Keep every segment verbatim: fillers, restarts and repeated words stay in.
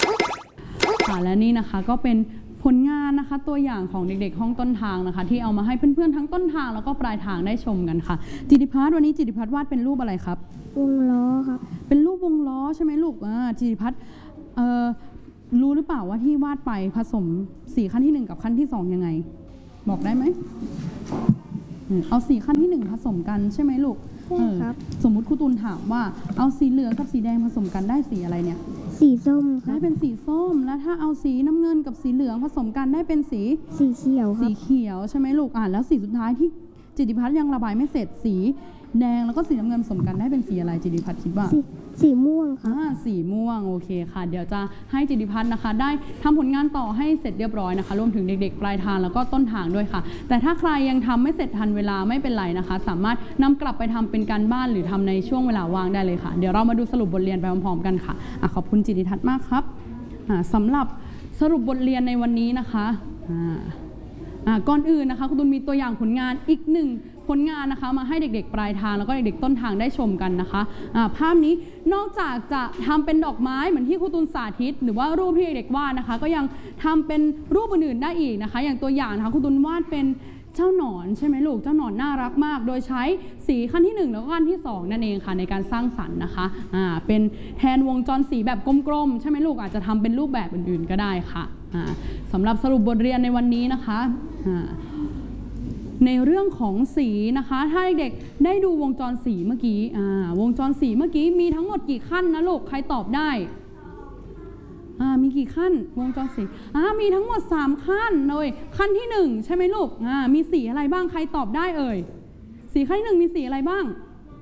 ค่ะและนี่นะคะก็เป็นผลงานนะคะตัวอย่างของเด็กๆห้องต้นทางนะคะที่เอามาให้เพื่อนๆทั้งต้นทางแล้วก็ปลายทางได้ชมกันค่ะจิติพัฒน์วันนี้จิติพัฒน์วาดเป็นรูปอะไรครับวงล้อครับเป็นรูปวงล้อใช่ไหมลูกอ่าจิติพัฒน์เอ่อรู้หรือเปล่าว่าที่วาดไปผสมสีขั้นที่หนึ่งกับขั้นที่สองยังไงบอกได้ไหมเอาสีขั้นที่หนึ่งผสมกันใช่ไหมลูกใช่ครับสมมุติครูตูนถามว่าเอาสีเหลืองกับสีแดงผสมกันได้สีอะไรเนี่ยสีส้มได้เป็นสีส้มแล้วถ้าเอาสีน้ำเงินกับสีเหลืองผสมกันได้เป็นสีสีเขียวครับสีเขียวใช่ไหมลูกอ่านแล้วสีสุดท้ายที่จิติพัฒน์ยังระบายไม่เสร็จสีแดงแล้วก็สีน้ำเงินผสมกันได้เป็นสีอะไรจิติพัฒน์คิดว่าสีม่วงค่ะสีม่วงโอเคค่ะเดี๋ยวจะให้จิติพัฒน์นะคะได้ทำผลงานต่อให้เสร็จเรียบร้อยนะคะรวมถึงเด็กๆปลายทางแล้วก็ต้นทางด้วยค่ะแต่ถ้าใครยังทำไม่เสร็จทันเวลาไม่เป็นไรนะคะสามารถนำกลับไปทำเป็นการบ้านหรือทำในช่วงเวลาว่างได้เลยค่ะเดี๋ยวเรามาดูสรุปบทเรียนไปพร้อมๆกันค่ะอ่ะขอบคุณจิติพัฒน์มากครับสำหรับสรุปบทเรียนในวันนี้นะคะก่อนอื่นนะคะคุณตุลมีตัวอย่างผลงานอีกหนึ่งผลงานนะคะมาให้เด็กๆปลายทางแล้วก็เด็กๆต้นทางได้ชมกันนะคะภาพนี้นอกจากจะทำเป็นดอกไม้เหมือนที่ครูตุลสาธิตหรือว่ารูปที่เด็กๆวาดนะคะก็ยังทำเป็นรูปอื่นๆได้อีกนะคะอย่างตัวอย่างนะคะครูตุลวาดเป็นเจ้าหนอนใช่ไหมลูกเจ้าหนอนน่ารักมากโดยใช้สีขั้นที่หนึ่งแล้วก็ขั้นที่สองนั่นเองค่ะในการสร้างสรรค์นะคะอ่าเป็นแทนวงจรสีแบบกลมๆใช่ไหมลูกอาจจะทำเป็นรูปแบบอื่นๆก็ได้ค่ะอ่าสำหรับสรุปบทเรียนในวันนี้นะคะอ่าในเรื่องของสีนะคะถ้าเด็กๆได้ดูวงจรสีเมื่อกี้อ่าวงจรสีเมื่อกี้มีทั้งหมดกี่ขั้นนะลูกใครตอบได้อ่ามีกี่ขั้นวงจรสีอ่ามีทั้งหมดสามขั้นเลยขั้นที่หนึ่งใช่ไหมลูกอ่ามีสีอะไรบ้างใครตอบได้เอ่ยสีขั้นที่หนึ่งมีสีอะไรบ้าง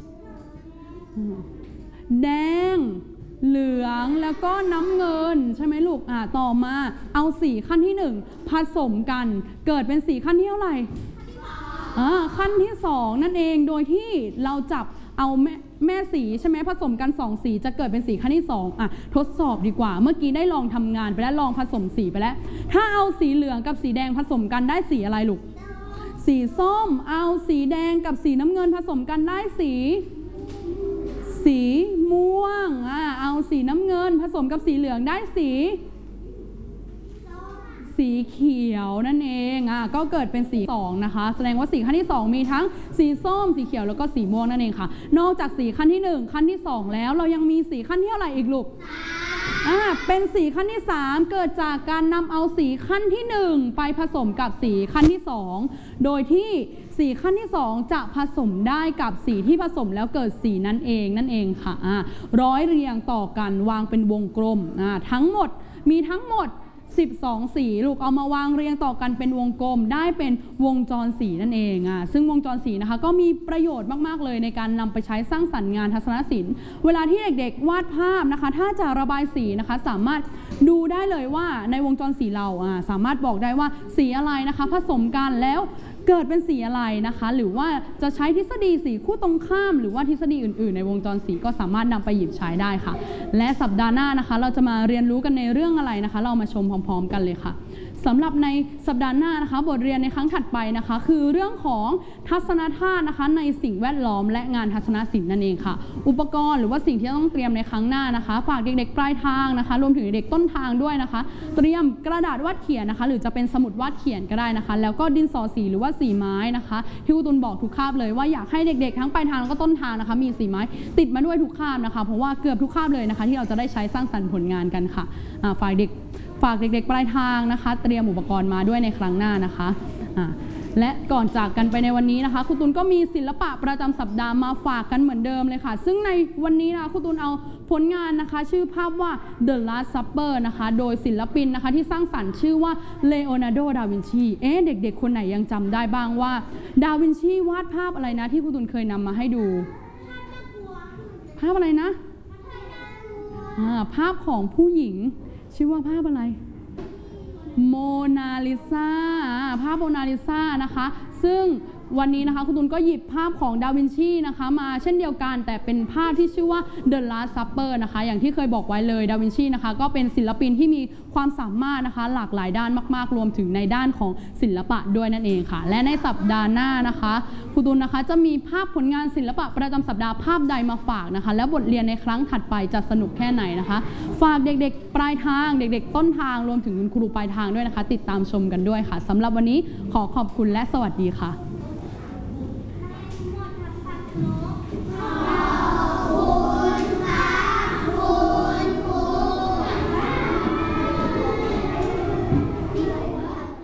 แดงเหลืองแล้วก็น้ำเงินใช่ไหมลูกอ่าต่อมาเอาสีขั้นที่หนึ่งผสมกันเกิดเป็นสีขั้นที่เท่าไหร่ขั้นที่สองนั่นเองโดยที่เราจับเอาแม่แม่สีใช่ไหมผสมกันสองสีจะเกิดเป็นสีขั้นที่สองอ่ะทดสอบดีกว่าเมื่อกี้ได้ลองทำงานไปแล้วลองผสมสีไปแล้วถ้าเอาสีเหลืองกับสีแดงผสมกันได้สีอะไรลูกสีส้มเอาสีแดงกับสีน้ำเงินผสมกันได้สีสีม่วงอ่ะเอาสีน้ำเงินผสมกับสีเหลืองได้สีสีเขียวนั่นเองอ่ะก็เกิดเป็นสีสองนะคะแสดงว่าสีขั้นที่สองมีทั้งสีส้มสีเขียวแล้วก็สีม่วงนั่นเองค่ะนอกจากสีขั้นที่หนึ่งขั้นที่สองแล้วเรายังมีสีขั้นที่เท่าไหร่อีกลูกอ่าเป็นสีขั้นที่สามเกิดจากการนำเอาสีขั้นที่หนึ่งไปผสมกับสีขั้นที่สองโดยที่สีขั้นที่สองจะผสมได้กับสีที่ผสมแล้วเกิดสีนั่นเองนั่นเองค่ะอ่าร้อยเรียงต่อกันวางเป็นวงกลมอ่าทั้งหมดมีทั้งหมดสิบสองสีลูกเอามาวางเรียงต่อกันเป็นวงกลมได้เป็นวงจรสีนั่นเองอ่ะซึ่งวงจรสีนะคะก็มีประโยชน์มากๆเลยในการนำไปใช้สร้างสรรค์งานทัศนศิลป์เวลาที่เด็กๆวาดภาพนะคะถ้าจะระบายสีนะคะสามารถดูได้เลยว่าในวงจรสีเราอ่ะสามารถบอกได้ว่าสีอะไรนะคะผสมกันแล้วเกิดเป็นสีอะไรนะคะหรือว่าจะใช้ทฤษฎีสีคู่ตรงข้ามหรือว่าทฤษฎีอื่นๆในวงจรสีก็สามารถนำไปหยิบใช้ได้ค่ะและสัปดาห์หน้านะคะเราจะมาเรียนรู้กันในเรื่องอะไรนะคะเรามาชมพร้อมๆกันเลยค่ะสำหรับในสัปดาห์หน้านะคะบทเรียนในครั้งถัดไปนะคะคือเรื่องของทัศนธาตุนะคะในสิ่งแวดล้อมและงานทัศนศิลป์นั่นเองค่ะอุปกรณ์หรือว่าสิ่งที่ต้องเตรียมในครั้งหน้านะคะฝากเด็กๆปลายทางนะคะรวมถึงเด็กต้นทางด้วยนะคะเตรียมกระดาษวาดเขียนนะคะหรือจะเป็นสมุดวาดเขียนก็ได้นะคะแล้วก็ดินสอสีหรือว่าสีไม้นะคะที่ครูตุลบอกทุกคาบเลยว่าอยากให้เด็กๆทั้งปลายทางแล้วก็ต้นทางนะคะมีสีไม้ติดมาด้วยทุกคาบนะคะเพราะว่าเกือบทุกคาบเลยนะคะที่เราจะได้ใช้สร้างสรรค์ผลงานกันค่ะฝ่ายเด็กฝากเด็กๆปลายทางนะคะเตรียมอุปกรณ์มาด้วยในครั้งหน้านะคะและก่อนจากกันไปในวันนี้นะคะครูตุลก็มีศิลปะประจำสัปดาห์มาฝากกันเหมือนเดิมเลยค่ะซึ่งในวันนี้นะครูตุลเอาผลงานนะคะชื่อภาพว่า The Last Supper นะคะโดยศิลปินนะคะที่สร้างสรรค์ชื่อว่า Leonardo da Vinci เอ๊ะเด็กๆคนไหนยังจำได้บ้างว่าดาวินชีวาดภาพอะไรนะที่ครูตุลเคยนำมาให้ดูภาพอะไรนะภาพของผู้หญิงชื่อว่าภาพอะไรโมนาลิซาภาพโมนาลิซานะคะซึ่งวันนี้นะคะคุณตูนก็หยิบภาพของดาวินชีนะคะมาเช่นเดียวกันแต่เป็นภาพที่ชื่อว่า The Last Supper นะคะอย่างที่เคยบอกไว้เลยดาวินชีนะคะก็เป็นศิลปินที่มีความสามารถนะคะหลากหลายด้านมากๆรวมถึงในด้านของศิลปะด้วยนั่นเองค่ะและในสัปดาห์หน้านะคะคุณตูนนะคะจะมีภาพผลงานศิลปะประจำสัปดาห์ภาพใดมาฝากนะคะและบทเรียนในครั้งถัดไปจะสนุกแค่ไหนนะคะฝากเด็กๆปลายทางเด็กๆต้นทางรวมถึงคุณครูปลายทางด้วยนะคะติดตามชมกันด้วยค่ะสำหรับวันนี้ขอขอบคุณและสวัสดีค่ะ